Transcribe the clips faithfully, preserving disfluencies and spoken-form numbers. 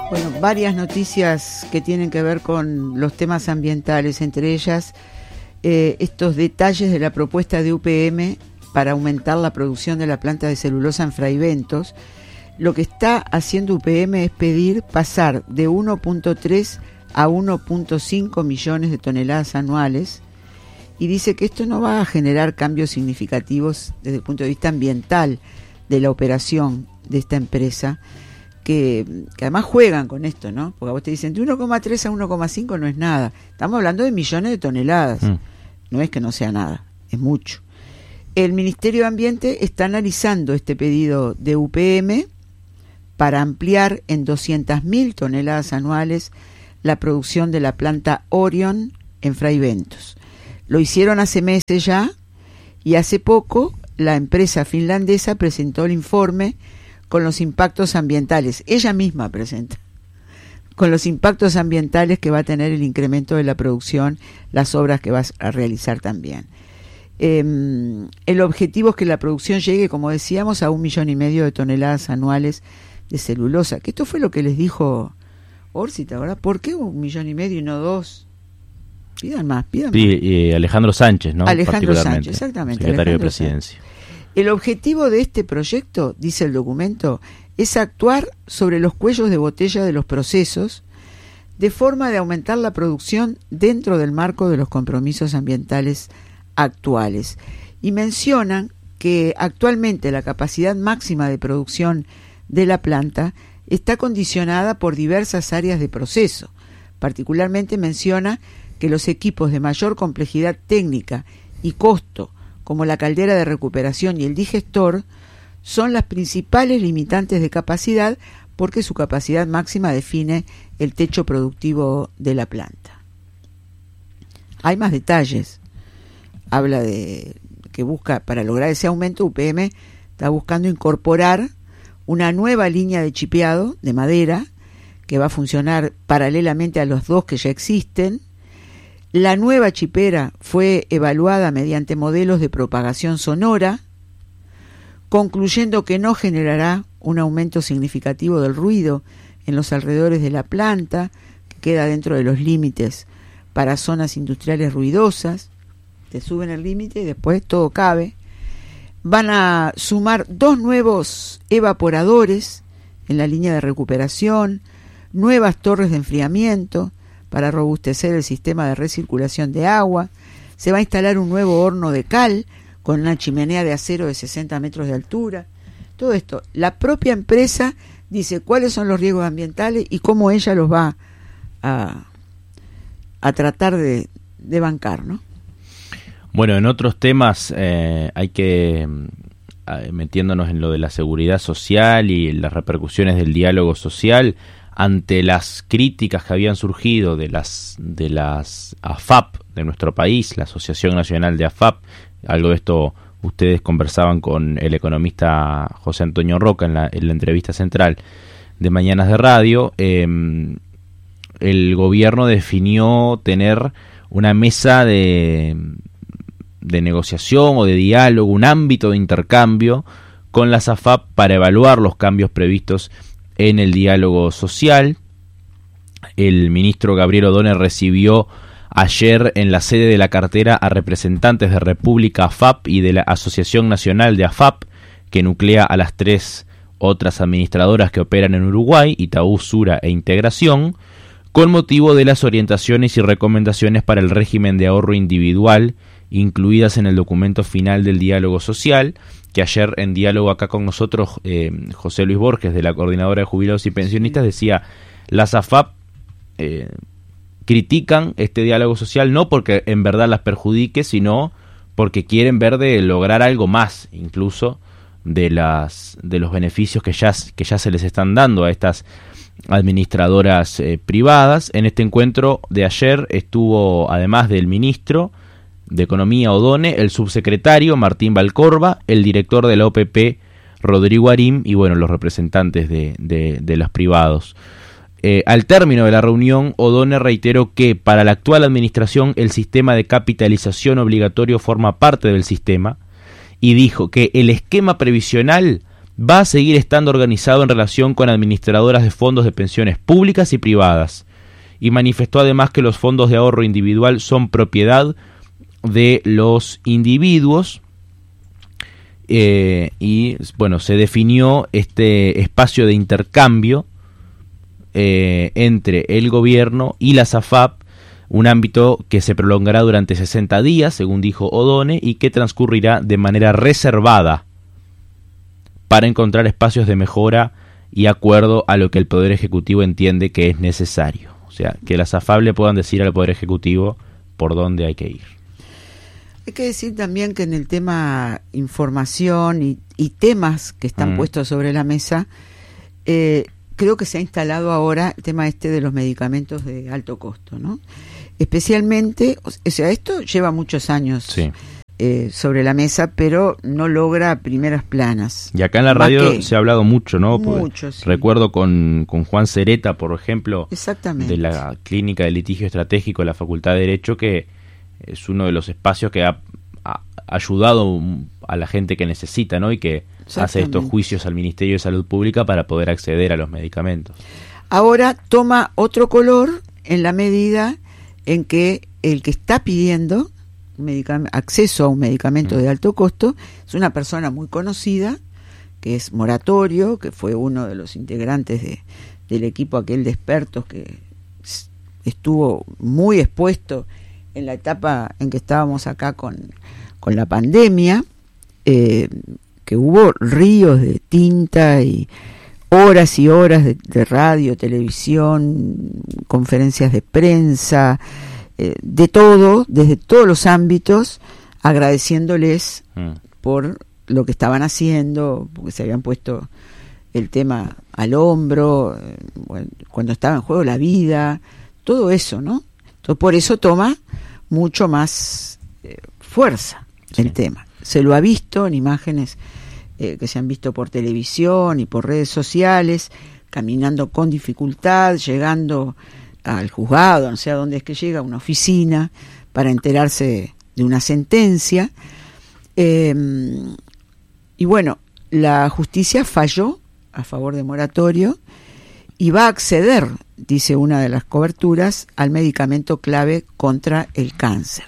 Bueno, varias noticias que tienen que ver con los temas ambientales, entre ellas eh, estos detalles de la propuesta de U P M para aumentar la producción de la planta de celulosa en Fraiventos. Lo que está haciendo U P M es pedir pasar de uno punto tres a uno punto cinco millones de toneladas anuales, y dice que esto no va a generar cambios significativos desde el punto de vista ambiental de la operación de esta empresa, que, que además juegan con esto, ¿no? Porque a vos te dicen de uno coma tres a uno coma cinco no es nada. Estamos hablando de millones de toneladas. Mm. No es que no sea nada, es mucho. El Ministerio de Ambiente está analizando este pedido de U P M para ampliar en doscientas mil toneladas anuales la producción de la planta Orion en Fraiventos. Lo hicieron hace meses ya, y hace poco la empresa finlandesa presentó el informe con los impactos ambientales. Ella misma presenta con los impactos ambientales que va a tener el incremento de la producción, las obras que va a realizar también. Eh, el objetivo es que la producción llegue, como decíamos, a un millón y medio de toneladas anuales de celulosa, que esto fue lo que les dijo Órsita, ¿verdad? ¿Por qué un millón y medio y no dos? Pidan más, pidan sí, más. Y Alejandro Sánchez, ¿no? Alejandro Sánchez, exactamente. Secretario Alejandro de Presidencia. Sánchez. El objetivo de este proyecto, dice el documento, es actuar sobre los cuellos de botella de los procesos de forma de aumentar la producción dentro del marco de los compromisos ambientales actuales. Y mencionan que actualmente la capacidad máxima de producción de la planta está condicionada por diversas áreas de proceso. Particularmente menciona que los equipos de mayor complejidad técnica y costo, como la caldera de recuperación y el digestor, son las principales limitantes de capacidad, porque su capacidad máxima define el techo productivo de la planta. Hay más detalles. Habla de que busca, para lograr ese aumento, U P M está buscando incorporar una nueva línea de chipeado de madera que va a funcionar paralelamente a los dos que ya existen. La nueva chipera fue evaluada mediante modelos de propagación sonora, concluyendo que no generará un aumento significativo del ruido en los alrededores de la planta, que queda dentro de los límites para zonas industriales ruidosas. Te suben el límite y después todo cabe. Van a sumar dos nuevos evaporadores en la línea de recuperación, nuevas torres de enfriamiento para robustecer el sistema de recirculación de agua. Se va a instalar un nuevo horno de cal con una chimenea de acero de sesenta metros de altura. Todo esto, la propia empresa dice cuáles son los riesgos ambientales y cómo ella los va a, a tratar de, de bancar, ¿no? Bueno, en otros temas eh, hay que, eh, metiéndonos en lo de la seguridad social y las repercusiones del diálogo social, ante las críticas que habían surgido de las de las A F A P de nuestro país, la Asociación Nacional de A F A P, algo de esto ustedes conversaban con el economista José Antonio Roca en la, en la entrevista central de Mañanas de Radio, eh, el gobierno definió tener una mesa de, de negociación o de diálogo, un ámbito de intercambio con las A F A P para evaluar los cambios previstos en el diálogo social. El ministro Gabriel O'Donnell recibió ayer en la sede de la cartera a representantes de República A F A P y de la Asociación Nacional de A F A P, que nuclea a las tres otras administradoras que operan en Uruguay, Itaú, Sura e Integración, con motivo de las orientaciones y recomendaciones para el régimen de ahorro individual incluidas en el documento final del diálogo social, que ayer en diálogo acá con nosotros eh, José Luis Borges, de la Coordinadora de Jubilados y Pensionistas, decía: las A F A P eh, critican este diálogo social no porque en verdad las perjudique, sino porque quieren ver de lograr algo más, incluso de las de los beneficios que ya, que ya se les están dando a estas administradoras eh, privadas. En este encuentro de ayer estuvo, además del ministro de Economía O'Donnell, el subsecretario Martín Valcorba, el director de la O P P Rodrigo Arim y bueno, los representantes de, de, de los privados. Eh, al término de la reunión, O'Donnell reiteró que para la actual administración el sistema de capitalización obligatorio forma parte del sistema y dijo que el esquema previsional va a seguir estando organizado en relación con administradoras de fondos de pensiones públicas y privadas, y manifestó además que los fondos de ahorro individual son propiedad de los individuos, eh, y bueno, se definió este espacio de intercambio eh, entre el gobierno y la SAFAP, un ámbito que se prolongará durante sesenta días, según dijo Odone, y que transcurrirá de manera reservada para encontrar espacios de mejora y acuerdo a lo que el Poder Ejecutivo entiende que es necesario. O sea, que las SAFAP le puedan decir al Poder Ejecutivo por dónde hay que ir. Hay que decir también que en el tema información y, y temas que están mm. puestos sobre la mesa, eh, creo que se ha instalado ahora el tema este de los medicamentos de alto costo, ¿no? Especialmente, o sea, esto lleva muchos años sí. eh, sobre la mesa, pero no logra primeras planas. Y acá en la radio que, se ha hablado mucho, ¿no? Mucho, sí. Recuerdo con, con Juan Cereta, por ejemplo, Exactamente. de la Clínica de Litigio Estratégico de la Facultad de Derecho, que es uno de los espacios que ha, ha ayudado a la gente que necesita, ¿no? Y que hace estos juicios al Ministerio de Salud Pública para poder acceder a los medicamentos. Ahora toma otro color en la medida en que el que está pidiendo acceso a un medicamento mm. de alto costo es una persona muy conocida, que es Moratorio, que fue uno de los integrantes de, del equipo aquel de expertos que estuvo muy expuesto en la etapa en que estábamos acá con, con la pandemia, eh, que hubo ríos de tinta y horas y horas de, de radio, televisión, conferencias de prensa, eh, de todo, desde todos los ámbitos, agradeciéndoles mm. por lo que estaban haciendo, porque se habían puesto el tema al hombro, eh, bueno, cuando estaba en juego la vida, todo eso, ¿no? Entonces, por eso toma mucho más eh, fuerza sí. el tema. Se lo ha visto en imágenes eh, que se han visto por televisión y por redes sociales, caminando con dificultad, llegando al juzgado, no sé a dónde es que llega, a una oficina, para enterarse de una sentencia. Eh, y bueno, la justicia falló a favor de Moratorio y va a acceder, dice una de las coberturas, al medicamento clave contra el cáncer.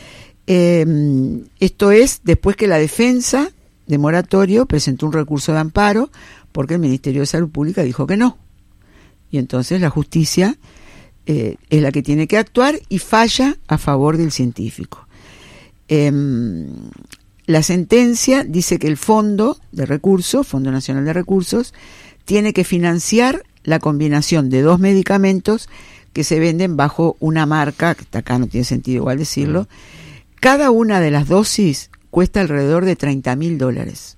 Eh, esto es después que la defensa de Moratorio presentó un recurso de amparo porque el Ministerio de Salud Pública dijo que no. Y entonces la justicia eh, es la que tiene que actuar y falla a favor del científico. Eh, la sentencia dice que el fondo de recursos, Fondo Nacional de Recursos, tiene que financiar la combinación de dos medicamentos que se venden bajo una marca, que acá no tiene sentido igual decirlo. Cada una de las dosis cuesta alrededor de treinta mil dólares.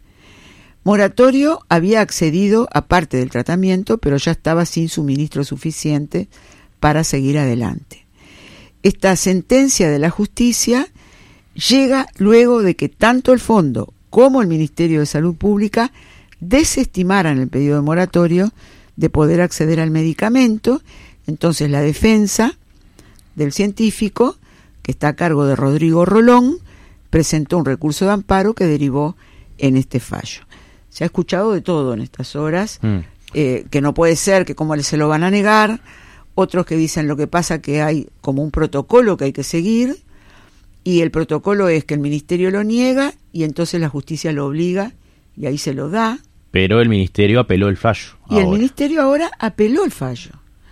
Moratorio había accedido a parte del tratamiento, pero ya estaba sin suministro suficiente para seguir adelante. Esta sentencia de la justicia llega luego de que tanto el fondo como el Ministerio de Salud Pública desestimaran el pedido de Moratorio de poder acceder al medicamento. Entonces la defensa del científico, que está a cargo de Rodrigo Rolón, presentó un recurso de amparo que derivó en este fallo. Se ha escuchado de todo en estas horas, mm. eh, que no puede ser, que cómo se lo van a negar, otros que dicen lo que pasa que hay como un protocolo que hay que seguir, y el protocolo es que el ministerio lo niega y entonces la justicia lo obliga y ahí se lo da. Pero el ministerio apeló el fallo. Y ahora. el ministerio ahora apeló el fallo.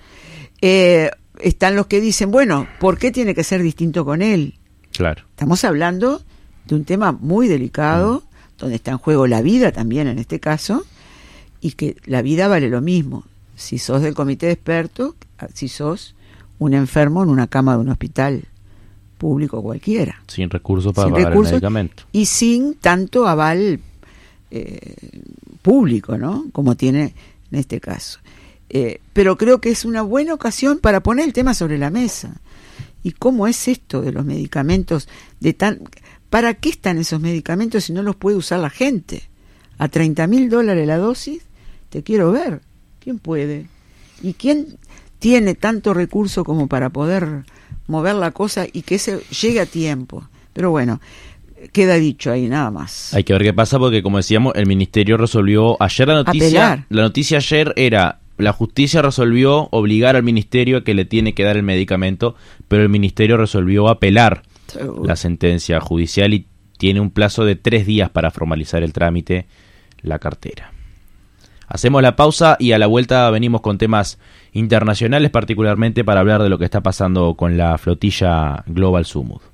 Eh, están los que dicen, bueno, ¿por qué tiene que ser distinto con él? Claro. Estamos hablando de un tema muy delicado, mm. donde está en juego la vida también en este caso, y que la vida vale lo mismo. Si sos del comité de expertos, si sos un enfermo en una cama de un hospital público cualquiera. Sin recursos para sin pagar recursos, el medicamento. Y sin tanto aval eh, público, ¿no? Como tiene en este caso. Eh, pero creo que es una buena ocasión para poner el tema sobre la mesa. ¿Y cómo es esto de los medicamentos? De tan ¿Para qué están esos medicamentos si no los puede usar la gente? ¿A treinta mil dólares la dosis? Te quiero ver. ¿Quién puede? ¿Y quién tiene tanto recurso como para poder mover la cosa y que se llegue a tiempo? Pero bueno, queda dicho ahí, nada más. Hay que ver qué pasa porque, como decíamos, el ministerio resolvió ayer la noticia. Apelar. La noticia ayer era: la justicia resolvió obligar al ministerio a que le tiene que dar el medicamento, pero el ministerio resolvió apelar Seguro. la sentencia judicial y tiene un plazo de tres días para formalizar el trámite, la cartera. Hacemos la pausa y a la vuelta venimos con temas internacionales, particularmente para hablar de lo que está pasando con la flotilla Global Sumud.